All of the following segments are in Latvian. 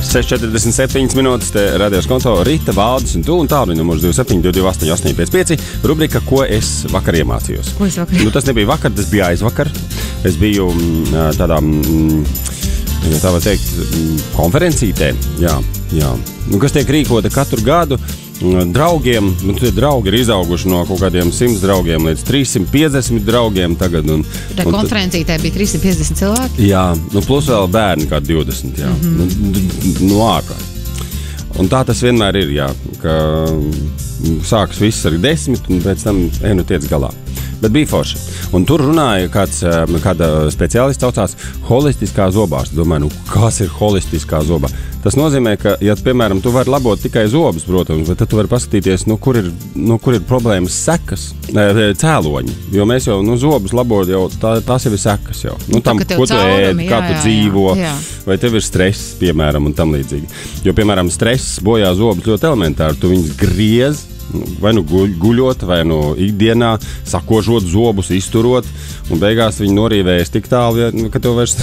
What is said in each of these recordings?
6:47 minūtes, te radios konto Rīta, Valdis un tu, un tālruņa numurs 27228855. Rubrika, ko es vakar iemācījos. Ko es vakar? Nu, tas nebija vakar, tas bija aizvakar. Es biju tādā, tā var teikt, konferencītē, jā. Nu, kas tiek rīkota katru gadu draugiem, nu, tie draugi ir izauguši no kaut kādiem 100 draugiem līdz 350 draugiem tagad. Tā konferencītē bija 350 cilvēki? Jā, nu, plus vēl bērni kā 20, jā. Nu, ārkārt. Un tā tas vienmēr ir, jā, ka sākas viss ar 10 un pēc tam tiec galā. Bet bija forši. Un tur runāja kāda speciālists saucās holistiskā zobārsta. Domāju, nu, kas ir holistiskā zobā? Tas nozīmē, ka, ja, piemēram, tu vari labot tikai zobus, protams, bet tad tu vari paskatīties, kur ir problēmas sekas, cēloņi. Jo mēs jau, zobus labot jau, tās jau ir sekas jau. Nu, tam, ko tu ēd, kā tu dzīvo, vai tev ir stress, piemēram, un tam līdzīgi. Jo, piemēram, stress bojā zobus ļoti elementāri. Tu viņus griez, vai nu guļot, vai nu ikdienā, sakožot zobus, izturot, un beigās viņi norīvējas tik tālu, ka tev vairs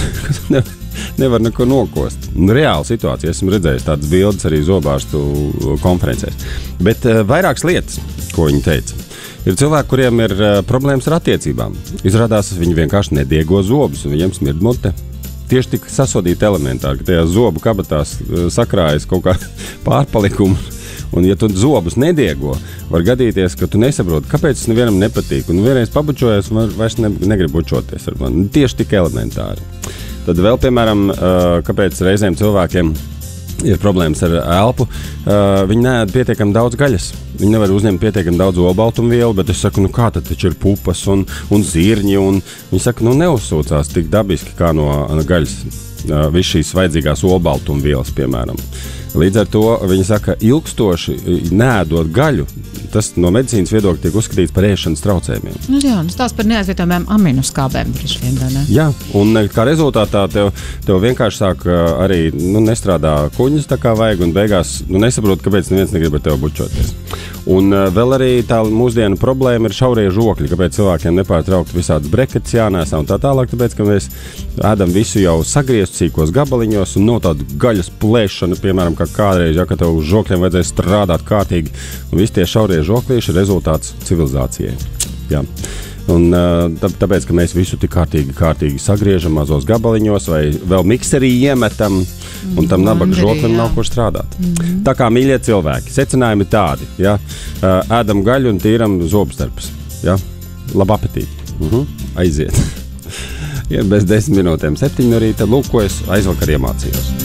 nevar neko nokost. Reāla situācija. Esmu redzējis tādas bildes arī zobārstu konferencēs. Bet vairākas lietas, ko viņi teica. Ir cilvēki, kuriem ir problēmas ar attiecībām. Izrādās, viņi vienkārši nediego zobus, un viņiem smird mute. Tieši tik sasodīti elementāri, ka tajā zobu kabatās sakrājas kaut kā pārpalikumi. Un, ja tu zobus nediego, var gadīties, ka tu nesaproti, kāpēc tas nevienam nepatīk. Un vienreiz pabučojies, vairs negrib bučoties ar mani. Tieši tik elementāri. Tad vēl, piemēram, kāpēc reizēm cilvēkiem ir problēmas ar elpu, viņi neēd pietiekami daudz gaļas. Viņi nevar uzņemt pietiekami daudz olbaltumvielu, bet es saku, kā tad taču ir pupas un zirņi. Un viņi saka, neuzsūcās tik dabiski kā no gaļas. Viss šīs vajadzīgās olbaltumvielas, piemēram. Līdz ar to viņi saka, ilgstoši neēdot gaļu, tas no medicīnas viedokļa tiek uzskatīts par ēšanas traucējumiem. Nu jā, tās par neaizvietojamiem aminoskābēm. Jā, un kā rezultātā tev vienkārši sāk arī nestrādā kuņas tā kā vajag, un beigās nesaprot, kāpēc neviens negrib ar tevi bučoties. Un vēl arī tā mūsdienu problēma ir šaurie žokļi, kāpēc cilvēkiem nepārtraukti visādas breketes jānēsā un tā tālāk, tāpēc, ka mēs ēdam visu jau sagrieztu sīkos gabaliņos un nav tāda gaļas plēšana, piemēram, kā kādreiz, ka tev uz žokļiem vajadzēja strādāt kārtīgi, un visi tie šaurie žoklīši ir rezultāts civilizācijai. Jā. Un tāpēc, ka mēs visu tik kārtīgi sagriežam mazos gabaliņos vai vēl mikserī iemetam, un tam nabaga žoklim nav ko strādāt. Tā kā, mīļie cilvēki, secinājumi tādi, ja? Ēdam gaļu un tīram zobstarpus. Ja? Labu apetīti. Aiziet. Ja bez 10 minūtēm 7 no rīta, lūk, ko es aizvakar iemācījos.